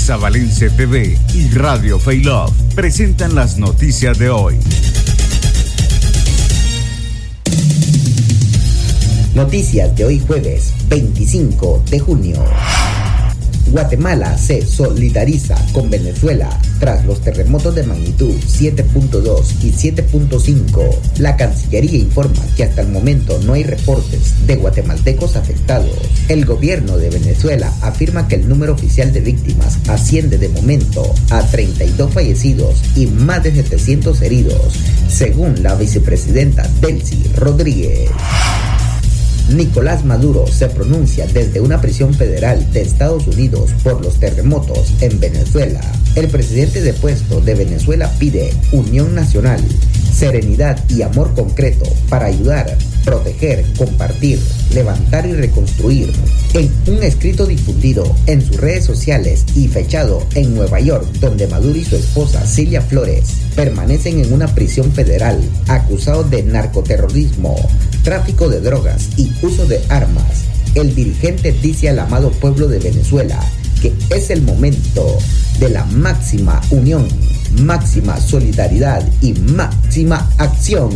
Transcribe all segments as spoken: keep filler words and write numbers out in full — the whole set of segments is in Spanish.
Isabalense T V y Radio Faylove presentan las noticias de hoy. Noticias de hoy jueves veinticinco de junio. Guatemala se solidariza con Venezuela tras los terremotos de magnitud siete punto dos y siete punto cinco. La Cancillería informa que hasta el momento no hay reportes de guatemaltecos afectados. El gobierno de Venezuela afirma que el número oficial de víctimas asciende de momento a treinta y dos fallecidos y más de setecientos heridos, según la vicepresidenta Delcy Rodríguez. Nicolás Maduro se pronuncia desde una prisión federal de Estados Unidos por los terremotos en Venezuela. El presidente depuesto de Venezuela pide unión nacional, serenidad y amor concreto para ayudar, proteger, compartir, levantar y reconstruir. En un escrito difundido en sus redes sociales y fechado en Nueva York, donde Maduro y su esposa Cilia Flores permanecen en una prisión federal acusados de narcoterrorismo, tráfico de drogas y uso de armas, el dirigente dice al amado pueblo de Venezuela que es el momento de la máxima unión, máxima solidaridad y máxima acción.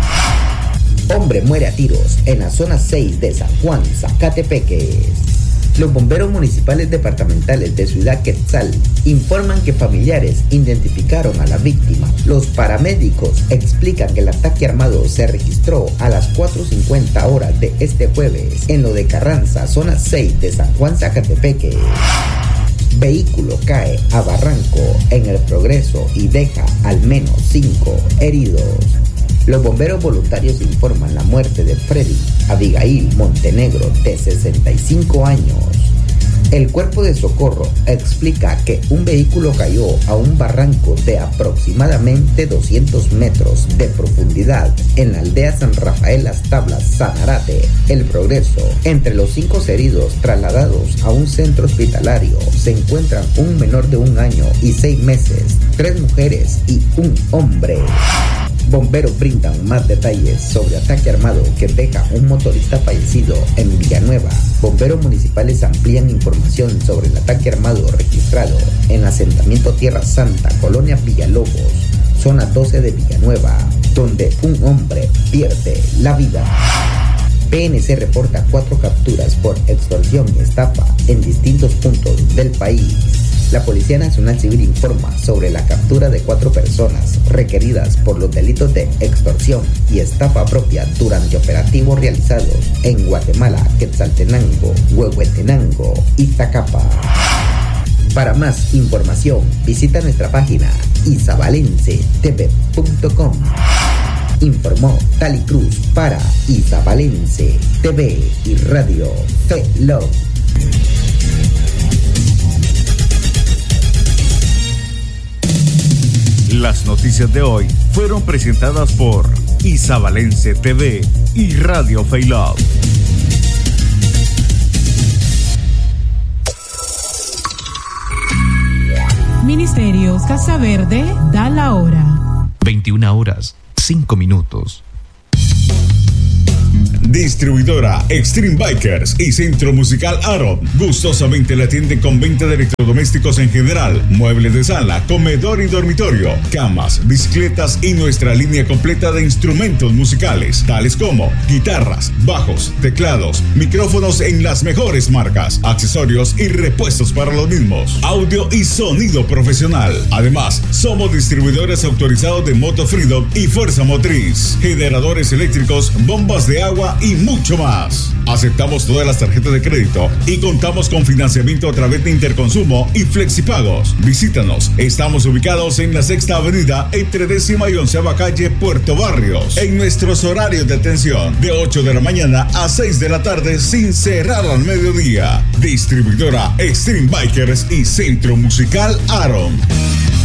Hombre muere a tiros en la zona seis de San Juan, Zacatepeques. Los bomberos municipales departamentales de Ciudad Quetzal informan que familiares identificaron a la víctima. Los paramédicos explican que el ataque armado se registró a las cuatro cincuenta horas de este jueves en lo de Carranza, zona seis de San Juan, Zacatepeques. Vehículo cae a barranco en El Progreso y deja al menos cinco heridos. Los bomberos voluntarios informan la muerte de Freddy Abigail Montenegro, de sesenta y cinco años. El cuerpo de socorro explica que un vehículo cayó a un barranco de aproximadamente doscientos metros de profundidad en la aldea San Rafael Las Tablas, Sanarate, El Progreso. Entre los cinco heridos trasladados a un centro hospitalario se encuentran un menor de un año y seis meses, tres mujeres y un hombre. Bomberos brindan más detalles sobre ataque armado que deja un motorista fallecido en Villanueva. Bomberos municipales amplían información sobre el ataque armado registrado en el asentamiento Tierra Santa, Colonia Villalobos, zona doce de Villanueva, donde un hombre pierde la vida. P N C reporta cuatro capturas por extorsión y estafa en distintos puntos del país. La Policía Nacional Civil informa sobre la captura de cuatro personas requeridas por los delitos de extorsión y estafa propia durante operativos realizados en Guatemala, Quetzaltenango, Huehuetenango y Zacapa. Para más información, visita nuestra página isabalense t v punto com. Informó Tali Cruz para Isabalense T V y Radio Faylove. Las noticias de hoy fueron presentadas por Isabalense T V y Radio Faylove. Ministerios Casa Verde da la hora. veintiuna horas, cinco minutos. Distribuidora Extreme Bikers y Centro Musical Aaron gustosamente le atienden con venta de electrodomésticos en general, muebles de sala, comedor y dormitorio, camas, bicicletas y nuestra línea completa de instrumentos musicales, tales como guitarras, bajos, teclados, micrófonos en las mejores marcas, accesorios y repuestos para los mismos, audio y sonido profesional. Además, somos distribuidores autorizados de Moto Freedom y Fuerza Motriz, generadores eléctricos, bombas de agua y mucho más. Aceptamos todas las tarjetas de crédito y contamos con financiamiento a través de Interconsumo y Flexipagos. Visítanos. Estamos ubicados en la Sexta Avenida entre décima y onceava calle, Puerto Barrios. En nuestros horarios de atención, de ocho de la mañana a seis de la tarde sin cerrar al mediodía. Distribuidora Extreme Bikers y Centro Musical Aaron.